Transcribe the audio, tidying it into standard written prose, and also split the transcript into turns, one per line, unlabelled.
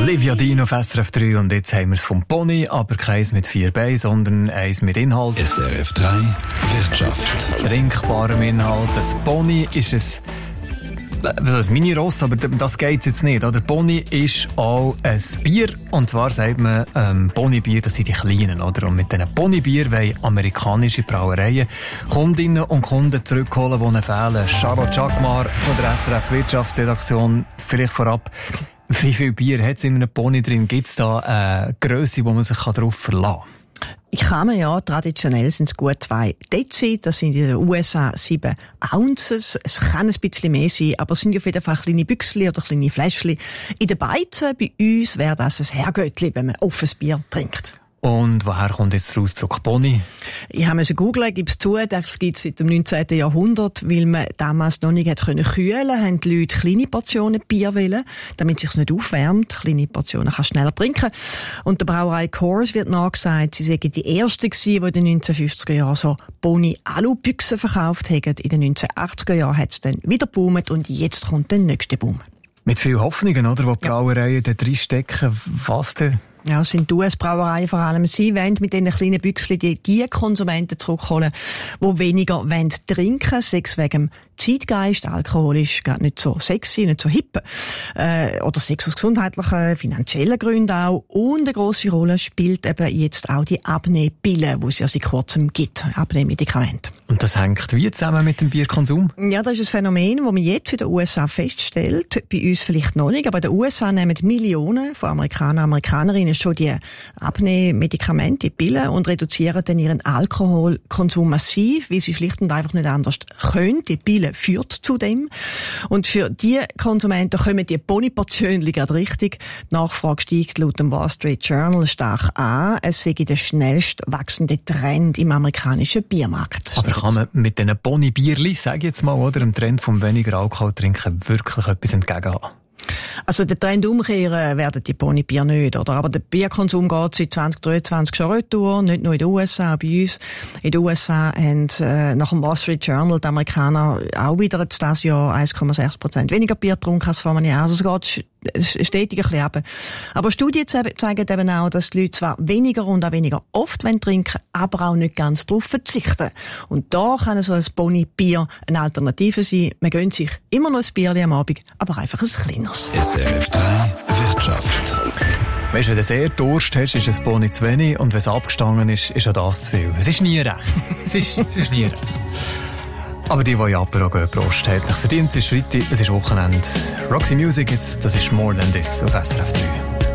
Livia Dean auf SRF 3 und jetzt haben wir es vom Pony, aber keins mit 4 Beinen, sondern eins mit Inhalt.
SRF 3 Wirtschaft.
Trinkbarem Inhalt. Das Pony ist ein Mini-Ross, aber das geht jetzt nicht. Der Pony ist auch ein Bier. Und zwar sagt man, Ponybier, das sind die Kleinen. Oder? Und mit diesen Ponybier wollen amerikanische Brauereien Kundinnen und Kunden zurückholen, die ihnen fehlen. Charlotte Jacquemar von der SRF Wirtschaftsredaktion. Vielleicht vorab, wie viel Bier hat es in einem Pony drin? Gibt es da eine Grösse, wo man sich darauf verlassen kann?
Ich kann mir ja, traditionell sind es gut 2 Dezi, das sind in den USA 7 Ounces. Es kann ein bisschen mehr sein, aber es sind auf jeden Fall kleine Büchsli oder kleine Fläschchen. In den Beizen bei uns wäre das ein Herrgöttli, wenn man offenes Bier trinkt.
Und woher kommt jetzt der Ausdruck Pony?
Ich habe googeln, gebe es zu, das gibt es seit dem 19. Jahrhundert, weil man damals noch nicht kühlen konnte, haben die Leute kleine Portionen Bier wollen, damit es sich nicht aufwärmt. Kleine Portionen kannst du schneller trinken. Und der Brauerei Coors wird nachgesagt, sie seien die Ersten gewesen, die in den 1950er Jahren so Pony-Alu-Büchsen verkauft haben. In den 1980er Jahren hat es dann wieder geboomt und jetzt kommt der nächste Boom.
Mit viel Hoffnungen, oder? Wo die Brauereien da drin stecken. Was denn?
Ja, es sind die US-Brauereien vor allem. Sie wollen mit diesen kleinen Büchsen die Konsumenten zurückholen, die weniger trinken wollen, sei es wegen Zeitgeist, Alkohol ist gar nicht so sexy, nicht so hip, oder sei es aus gesundheitlichen, finanziellen Gründen auch. Und eine grosse Rolle spielt eben jetzt auch die Abnehmpille, die es ja seit kurzem gibt, Abnehmmedikamente.
Und das hängt wie zusammen mit dem Bierkonsum?
Ja, das ist ein Phänomen, das man jetzt in den USA feststellt. Bei uns vielleicht noch nicht, aber in den USA nehmen Millionen von Amerikanern und Amerikanerinnen schon die Abnehmmedikamente, die Pillen, und reduzieren dann ihren Alkoholkonsum massiv, weil sie schlicht und einfach nicht anders können. Die Pille führt zu dem. Und für die Konsumenten kommen die Pony-Portionen gerade richtig. Die Nachfrage steigt laut dem Wall Street Journal stark an. Es sei der schnellst wachsende Trend im amerikanischen Biermarkt.
Aber kann man mit diesen Pony-Bierli, sag ich jetzt mal, oder, dem Trend vom weniger Alkohol trinken, wirklich etwas entgegenhaben?
Also den Trend umkehren werden die Ponybier nicht, oder? Aber der Bierkonsum geht seit 2023 schon retour, nicht nur in den USA, auch bei uns. In den USA haben nach dem Wall Street Journal die Amerikaner auch wieder dieses Jahr 1,6% weniger Bier getrunken als vor einem Jahr. Also es geht stetig ein bisschen runter. Aber Studien zeigen eben auch, dass die Leute zwar weniger und auch weniger oft trinken, aber auch nicht ganz darauf verzichten. Und da kann so ein Ponybier eine Alternative sein. Man gönnt sich immer noch ein Bierchen am Abend, aber einfach ein kleineres.
SRF 3 Wirtschaft.
Weißt du, wenn du sehr Durst hast, ist ein Pony zu wenig, und wenn es abgestanden ist, ist auch das zu viel. Es ist nie recht. Es ist nie recht. Aber die Apero gehen, Prost. Hat nichts verdient, es ist Freitag, es ist Wochenende. Roxy Music, jetzt, das ist More Than This auf SRF 3.